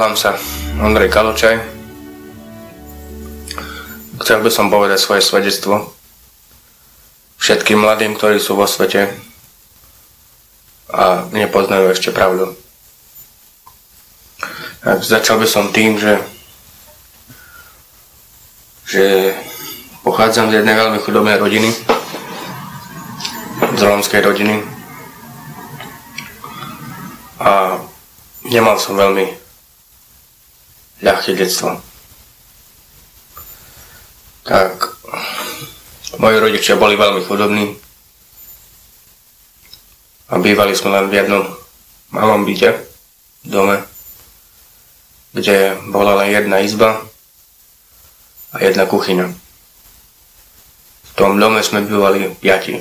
Volám sa Ondrej Kaločaj. Chcel by som povedať svoje svedectvo všetkým mladým, ktorí sú vo svete a nepoznajú ešte pravdu. Začal by som tým, že pochádzam z jednej veľmi chudobnej rodiny, z rómskej rodiny, a nemal som veľmi ľahké detstvo. Tak moji rodičia boli veľmi chudobní a bývali sme len v jednom malom byte, dome, kde bola len jedna izba a jedna kuchyňa. V tom dome sme bývali 5.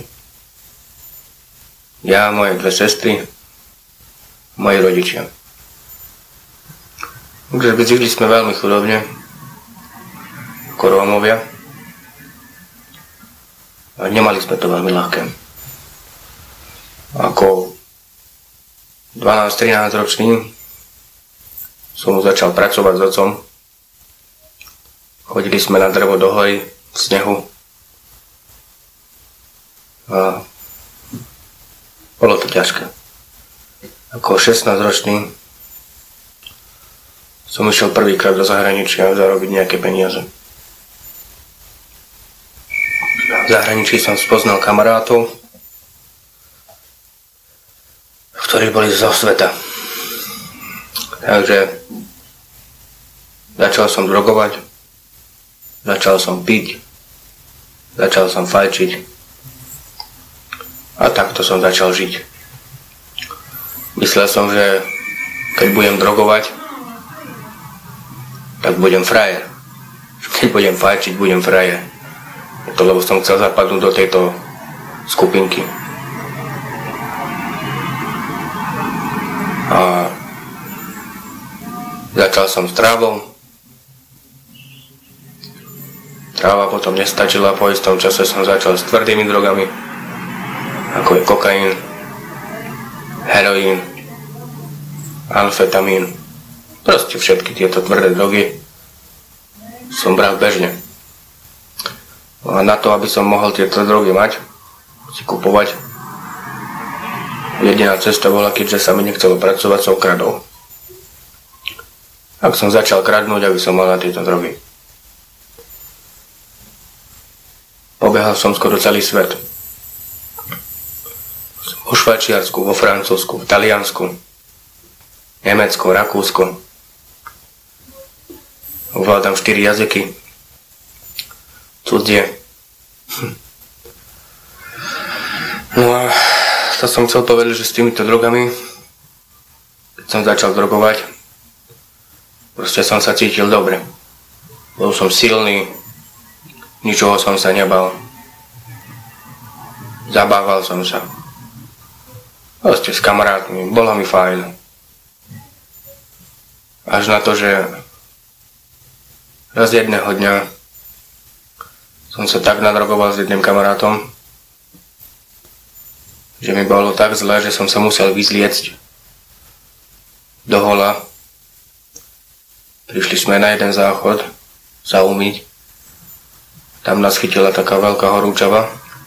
Ja, moje 2 sestry, moji rodičia. Takže žili sme veľmi chudobne, ako Rómovia. A nemali sme to veľmi ľahké. Ako 12-13 ročný som začal pracovať s otcom. Chodili sme na drevo do hory, v snehu. A bolo to ťažké. Ako 16-ročný som išiel prvýkrát do zahraničia zarobiť nejaké peniaze. V zahraničí som spoznal kamarátov, ktorí boli zo sveta. Takže začal som drogovať, začal som piť, začal som fajčiť a takto som začal žiť. Myslel som, že keď budem drogovať, tak budem frajer. Keď budem fajčiť, budem frajer. To lebo som chcel zapadnúť do tejto skupinky. A začal som s trávou. Tráva potom nestačila, po istom čase som začal s tvrdými drogami, ako je kokain, heroín, amfetamín, proste všetky tieto tvrdé drogy som bral bežne. A na to, aby som mohol tieto drogy mať, si kupovať, jediná cesta bola, keďže sa mi nechcelo pracovať, som kradol. Ak som začal kradnúť, aby som mal na tieto drogy. Pobehal som skoro celý svet. Vo Švajčiarsku, vo Francúzsku, v Taliansku, Nemecko, Rakúsko. Ovládam 4 jazyky. Cudzie. No a to som chcel povedať, že s týmito drogami, keď som začal drogovať, proste som sa cítil dobre. Bol som silný, ničoho som sa nebal. Zabával som sa. Proste s kamarátmi, bolo mi fajn. Až na to, že raz jedného dňa som sa tak nadrogoval s jedným kamarátom, že mi bolo tak zle, že som sa musel vyzliecť do hola. Prišli sme na jeden záchod sa umyť. Tam nás chytila taká veľká horúčava.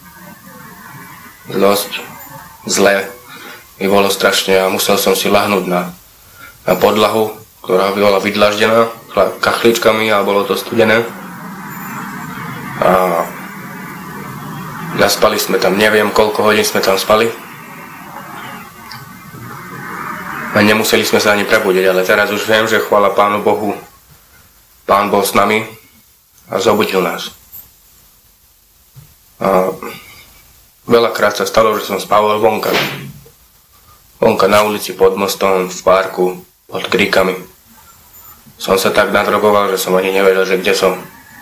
Dosť zle mi bolo strašne a musel som si ľahnúť na podlahu, ktorá bola vydlaždená kachličkami a bolo to studené. A zaspali sme tam, neviem koľko hodín sme tam spali. A nemuseli sme sa ani prebudiť, ale teraz už viem, že chvála Pánu Bohu, Pán bol s nami a zobudil nás. A veľakrát sa stalo, že som spával vonka. Vonka na ulici, pod mostom, v parku, pod kríkami. Som sa tak nadrogoval, že som ani nevedel, že kde som.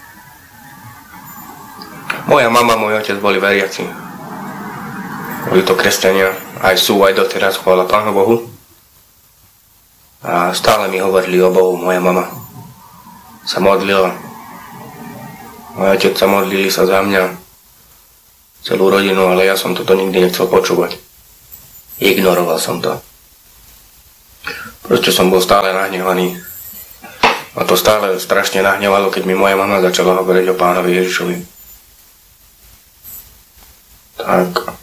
Moja mama, môj otec boli veriaci. Boli to kresťania, aj sú, aj doteraz, chvála Pánu Bohu. A stále mi hovorili o Bohu. Moja mama sa modlila. Môj otec sa modlili sa za mňa, celú rodinu, ale ja som toto nikdy nechcel počúvať. Ignoroval som to. Proste som bol stále nahnevaný A to stále strašne nahnevalo, keď mi moja mama začala hovoriť o Pánovi Ježišovi. Tak.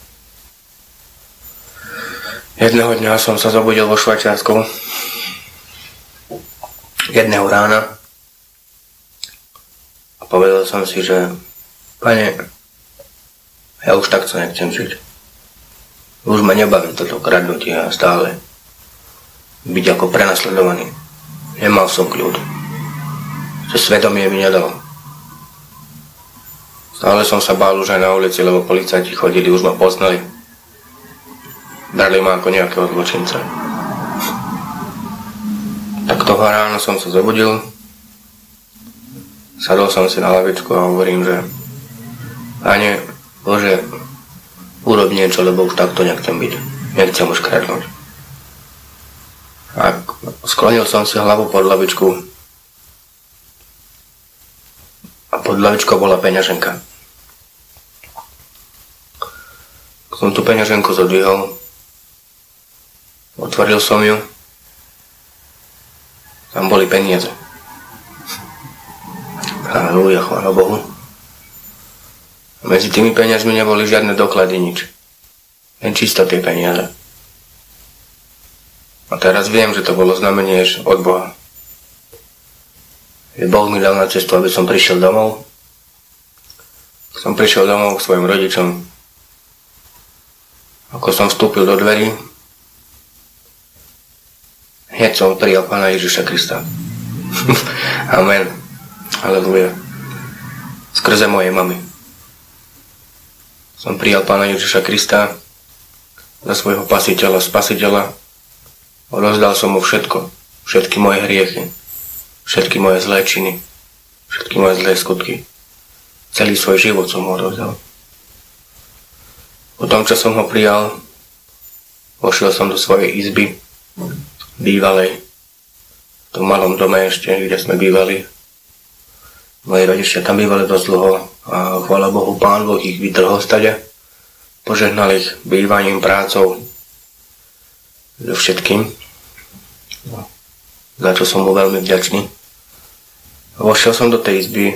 Jedného dňa som sa zobudil vo Švajčiarsku. Jedného rána. A povedal som si, že Pane, ja už takto nechcem žiť. Už ma nebaví toto kradnutie a stále byť ako prenasledovaný. Nemal som kľud. Že svedomie mi nedalo. Stále som sa bál už aj na ulici, lebo policajti chodili, už ma poznali. Brali ma ako nejakého zločinca. Tak toho rána som sa zobudil. Sadol som si na lavičku a hovorím, že Pane Bože, urob niečo, lebo už takto nechcem byť. Nechcem už kradnúť. A sklonil som si hlavu pod lavičku. A pod lavičkou bola peňaženka. Som tú peňaženku zodvihol. Otvoril som ju. Tam boli peniaze. Halelúja, chvála Bohu. A medzi tými peniazmi neboli žiadne doklady, nič. Len čisto tie peniaze. A teraz viem, že to bolo znamenie od Boha. Že Boh mi dal na cestu, aby som prišiel domov. Som prišiel domov k svojim rodičom. Ako som vstúpil do dverí, hneď som prijal Pána Ježiša Krista. Amen. Halelúja. Skrze mojej mamy. Som prijal Pána Ježiša Krista za svojho spasiteľa. Rozdal som mu všetko. Všetky moje hriechy. Všetky moje zlé činy. Všetky moje zlé skutky. Celý svoj život som mu rozdal. Po tom, čo som ho prijal, vošiel som do svojej izby, bývalej, v tom malom dome ešte, kde sme bývali. Moji rodičia tam bývali dosť dlho a chvála Bohu, Pán Boh ich vytrhol stade, požehnal ich bývaním, prácou, so všetkým, za čo som mu veľmi vďačný. Vošiel som do tej izby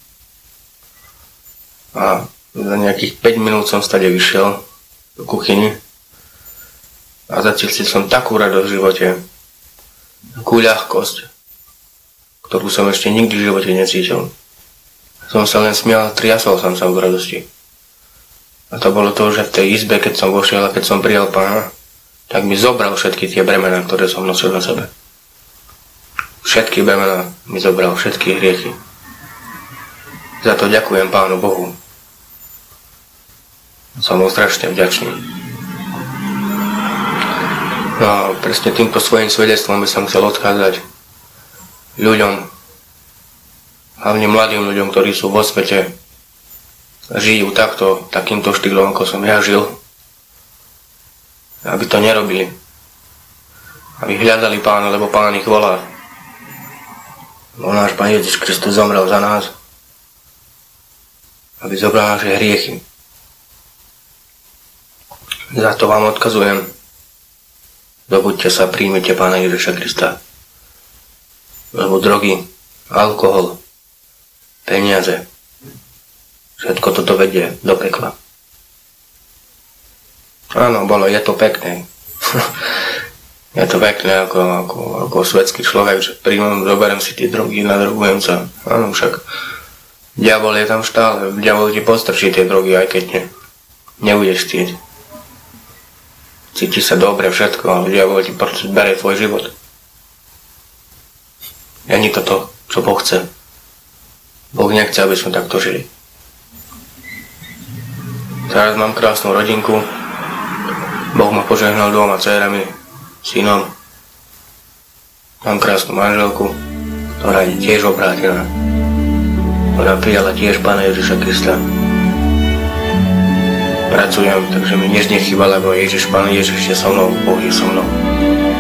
a za nejakých 5 minút som stade vyšiel do kuchyni a zacítil som takú radosť v živote, takú ľahkosť, ktorú som ešte nikdy v živote necítil. Som sa len smial, triasol som sa od radosti. A to bolo to, že v tej izbe, keď som vošiel a keď som prijal Pána, tak mi zobral všetky tie bremená, ktoré som nosil na sebe. Všetky bremená mi zobral, všetky hriechy. Za to ďakujem Pánu Bohu. Som mu strašne vďačný. No a presne týmto svojím svedectvom by som chcel odkázať ľuďom, hlavne mladým ľuďom, ktorí sú vo svete, žijú takýmto štýlom, ako som ja žil, aby to nerobili. Aby hľadali Pána, lebo Pán ich volá. Lebo náš Pán Ježiš Kristus zomrel za nás, aby zobral naše hriechy. Za to vám odkazujem. Dobuďte sa, príjmite Pána Ježiša Krista. Lebo drogy, alkohol, peniaze, všetko toto vedie do pekla. Áno, je to pekné. Je to pekné ako svetský človek, že príjmem, zoberiem si tie drogy, nadrogujem sa. Áno, však diabol je tam stále. Diabol ti postrčí tie drogy, aj keď nebudeš chcieť. Cíti sa dobre všetko, ale diabol ti berie tvoj život. Ani toto, čo Boh chce. Boh nechce, aby sme takto žili. Teraz mám krásnu rodinku. Boh ma požehnal 2 dcérami, synom. Mám krásnu manželku, ktorá je tiež obrátená. Ktorá prijala tiež Pána Ježiša Krista. Pracujem, takže mi nič nechýba, lebo Pán Ježiš je so mnou, Boh je so mnou.